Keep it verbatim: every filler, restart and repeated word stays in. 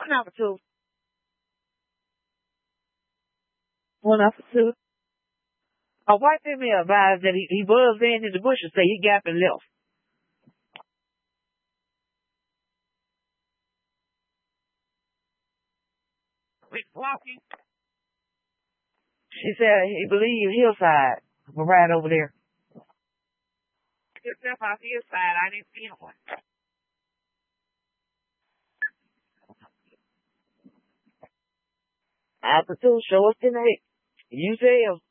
number two. One number two. A white female advised that he, he buzzed in in the bushes, say he got and left. Quit walking. She said he believed Hillside was right over there. Yourself off Hillside, I didn't see one. After two, show us the name. You tell.